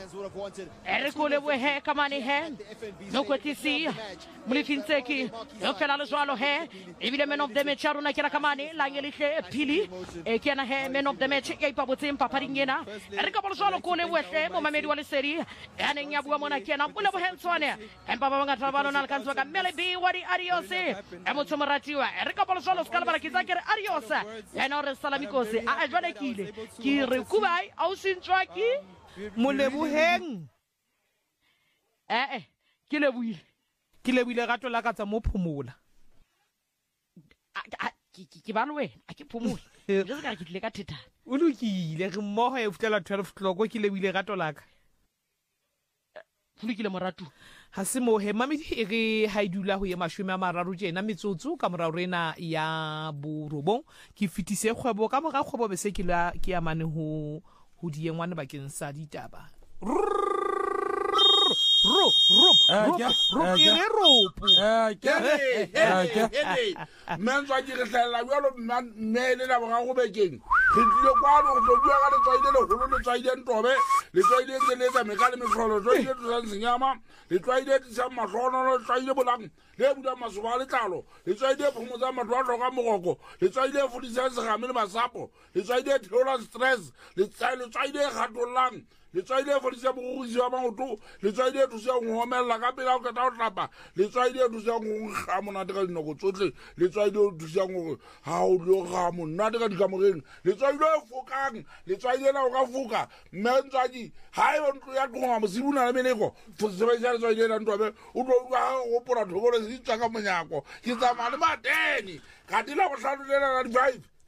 ere ko le bohe kamane he no kwetlisi Mlifintseki yo fela le jwalo he ebile man of the match ya rona ke ra kamane la ngelihle phili e ke na he man of the match ya ipabotseng papading ena re ka bo jwalo ko le bohle mo mamedi wa lesedi ya neng ya bua mona ke na bo le bohentswane empa ba ngata ba lona le kantswa ka mmele bi wa di adios e motho moratiwa re ka bo jwalo ska le bala ke tsakere adios ena re salamikosi a jwale kile ke re kubai au sintwa ki Moleboheng eh eh ke leboile ke lebile gato la ka tsa mo phomola ke ba lwe a ke phomola je se ka ke tle ka theta o lokile re mmoho e futela twelve o'clock ke lebile gato la ka fulukile moratu ha se mo he mamedi e re ha idula ho ye mashome a mararo tjena metsotso ka morao rena ya borobong ke fitise kgwebo ka mora kgwebo be se ke la ke amane ho ho diengwane bakeng sa ditaba ro ro ro ro ke re ropo ke ke mantswa ke re hlalla jwalo mmele la boga go bekeng ke tlile kwano go bua ka le tsaile le holo le tsaile ntobe le tsaile ke le tsa mekale mefrolo tsaile tsa nsinyama le tsaile tsa mahlono le tsaile bolang le bula masoba le tlalo le tsaile phomo tsa matwa tloga mogoko le tsaile fudisa se game le masapo le tsaile theola stress le tsaile tsaile gatolang le tsaile fudisa bogogisi wa maoto le tsaile thusa go homella ka pela go ka ta tlapa le tsaile thusa go ga monate ka dinoko tsotle le tsaile thusa go ha o lo ga monate ka dikamoreng le tsaile fokang le tsaile la go foka mentsaji ha e ntlo ya tloga mosibuna le meneko fusebe ja le tsaile la ntobe o tlo ga go pora thokolo se tsaka monyako ke tsa mane ba teni ka dila go hlalulela la five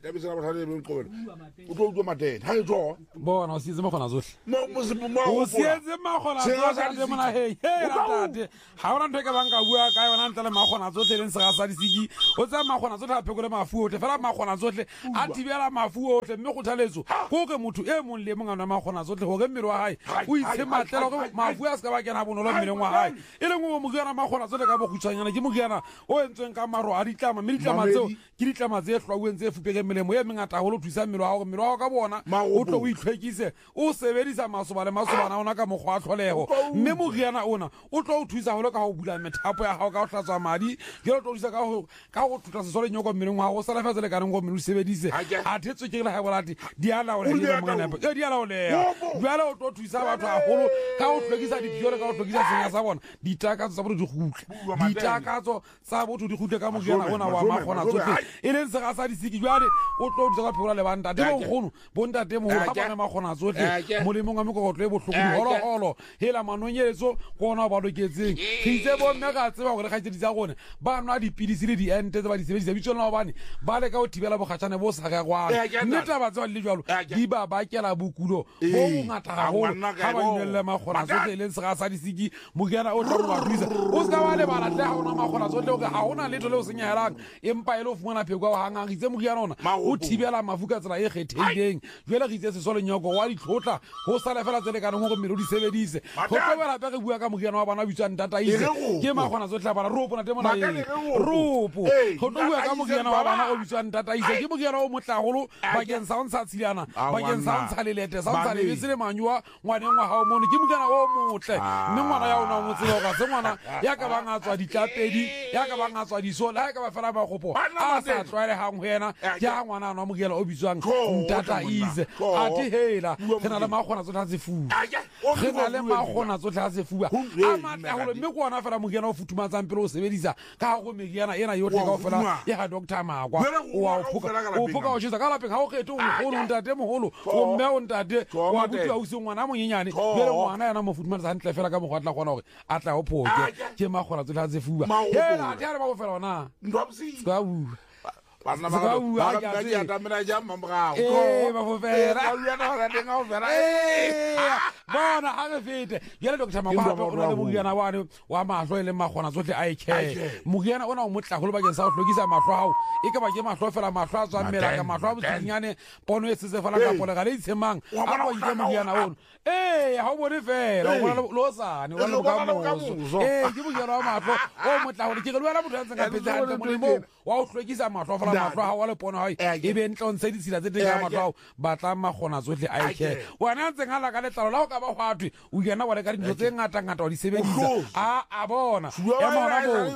ya bisa ba thale ben qobela o tlo utlwa matene ha e tlo bona o sietse magona zohle mo mo se mo o sietse magona zohle mona hey hey ratate ha ona ntwe ka banka bua ka yona ntele magona zohle le ntse ga sa disiki o tsa magona zohle a phekole mafu otle fela magona zohle a tibela mafu otle mme go thaletso go ke motho e mong le mongana magona zohle go ke mmele wa hae o itse matlela go mafu a se ka ba kena bonolo mmeleng wa hae e leng go mo gana magona zohle ka bo khutshanyana ke mo gana o entsweng ka maro a ditlama mme ditlama tseo ke ditlama tse hlwaueng tse fupeke melemo e mengata go lo thusa mmele wa go mmele wa go ka bona o tlo o itlhwekise o sebedisa masoba le masobana ona ka mogwa a tlholego mme moriana ona o tlo o thusa go le ka go bula methapo ya gago ka go hlatswa madi ke lo tlo thusa ka go ka go thutla sesole nyoko mmeleng wa go sala fetse le kaneng go mmele o sebedise a thetswe ke le ga bolati di ala o le le mongana e di ala o le jwale o tlo thusa batho a golo ka go tlhwekisa dipiole ka go tlhwekisa senya sa bona ditakatso tsa botho di gutle ditakatso tsa botho di gutle ka moriana ona wa magona tsotlhe e leng se ga sa disiki jwale o tlo thusa ka pheola le banta de bogolo bontate mo ga bona magona tsotlhe molemong wa mekokotlo e botlhoko hologolo hela manonyeletso go ona ba loketseng ke itse bo mme ga tseba gore ga tse di tsa gone ba nwa dipilisi le diente tse ba di sebedisa bitso la bane ba le ka o thibela bogatshane bo sa ga gwana nneta ba tswa le jwalo di ba ba kela bokulo bo ngata gagolo ga ba inelle magona tsotlhe e leng se ga sa disiki moriana o tla mo ba thusa o ska ba le ba latle ga ona magona tsotlhe ga ga ona letho le o senyelang empa e le o fumana pheko wa hanga itse moriana ona o thibela mafu ka tsela e kgetheileng jwale re itse sesole nyoko wa ditlhotla go sala fela tsele ka nngwe go mmele o di sebedise go tlobela pe re bua ka moriana wa bana bitswang tataise ke magona tsotlhe bana ropo na temona e ropo go tlo bua ka moriana wa bana o bitswang tataise ke moriana o motlagolo bakeng sa o ntsha tshilana bakeng sa o ntsha lelete sa o ntsha lebese le manywa ngwaneng wa gago mono ke moriana o motle mme ngwana ya ona o motsebe ga se ngwana ya ka bang a tswa ditlapedi ya ka bang a tswa disola ya ka ba fela magopo a sa tlwaelegang go ena ke a ngwana a nwa moriana o bitswang tataise a ti hela ge na le magona tsotlhe a sefuba ge na le magona tsotlhe a sefuba a matlagolo mme ko ona fela moriana o futumatsang pele o sebedisa ka go meriana ena yotlhe kao fela e ga doctor makwa o phoka o tshisa ka lapeng ga o kgethe o mogolo ntate mogolo o mme o ntate wa butwa o se ngwana a monyenyane bele ngwana yana mo futumatsa hantle fela ka mogwa tla gona gore a tla o phoke ke magona tsotlhe a sefuba hela a ti a re ba go fela ona ska bua bana ba ba ba ya tamela ja mamrao eh ba fofela ya na ra denga o vera eh bona ha re fete yele doctor mabapa o na le moriana wane wa mahlo le magona tsotlhe a ikhe moriana ona o motla go le bakeng sa go hlokisa mahlo hao e ka ba ke mahlo fela mahlo a tswa mmela ka mahlo a botsinyane pono e setse fela ka polega le itsemang a go ike moriana ono eh ha o bone fela o bona lo sane wa lo ka mo eh ke moriana wa mahlo o motla go le ke re lwana motho a tsanga petse hantle molemo wa o hlokisa mahlo fela mahlo ha wa le pono hae e be ntlontshe ditsela tse teng ka mahlo hao batla magona tsotlhe a ikhe wena ntse ngala ka letlalo la go ka ba go atwe o kena wa le ka dintho tse ngata ngata o di sebedisa a a bona ya mona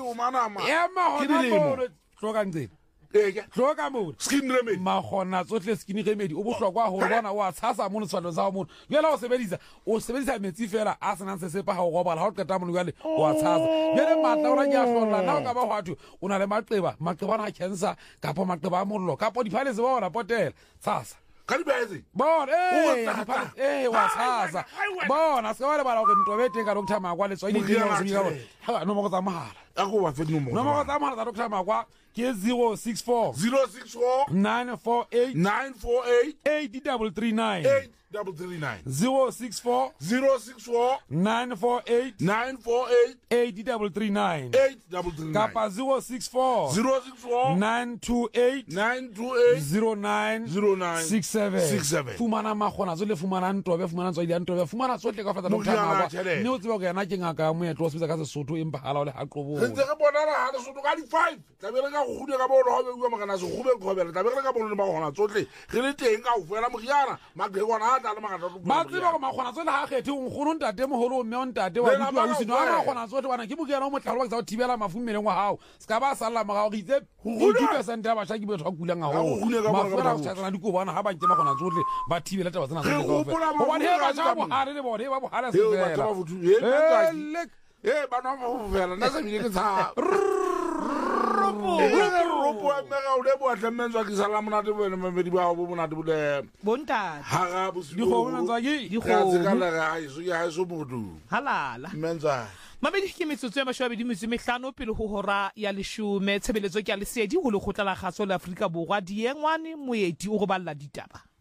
mo ya mona mo tloka ntse tloka mo skin remedy magona tsotlhe skin remedy o bohlokwa go bona o a tshasa mo letswalo sa mo yela o sebedisa o sebedisa metsi fela a senang se sepa ga go robala ha o qeta mo yale o a tshasa yele matla o ra ke a hlolla na o ka ba go atwe o na le maqeba maqeba na cancer kapo maqeba a mollo kapo diphale se ba ona potela tshasa ka dibetse bona eh diphale eh wa tshasa bona se ba le bala go ntobete ka doctor makwa le tswa ile dilo se bika ha no mo go tsamagala a go ba fe no mo no mo go tsamagala doctor makwa ke zero six four zero six four nine four eight nine four eight eight double three nine eight double three nine zero six four zero six four nine four eight nine four eight eight double three nine eight double three nine kapa zero six four zero six four nine two eight nine two eight zero nine zero nine six seven six seven fumana magona tso le fumana ntobe fumana tswa ile ntobe fumana tsotle ka fata doctor makwa mme o tseba go yana ke ngaka mo etlo se ka se sotho empa hala o le ha qobo ntse re bona ra ha le sotho ka di five tla be re ka go khude ka bo lo be bua magana se khube khobela tla be re ka bona le magona tsotle ge le teng ka o fela moriana magegwana a tla le magana ba tseba go magona tsotle ha kgethe o nkgono ntate moholo mme o ntate wa ditwa o sino a magona tsotle bana ke bukela o motlhalo ba tsa go thibela mafu mmeleng wa hao se ka ba sala magago go itse eighty percent ya basha ke betho a kulang ga go mafura go tsana di ko bona ha ba ntse magona tsotle ba thibela taba tsena tsotle go fela go bona he ba ja bo hare le bona he ba bo hare se fela eh ba no mo fela na se bile ke tsa ropo ropo a mega o le bo a tlementswa ke sala monate bone mamedi ba go monate bole bonta ha ga bo di go bona tsa ke di go ka tsela ga iso ya iso modu halala mentswa mamedi ke metsotso ya mashome a mabedi metso e mehlano pele ho hora ya leshome. Tshebeletso ke ya lesedi ho lekgotla la kgaso la Afrika Borwa. Diengwane moedi o go balla ditaba.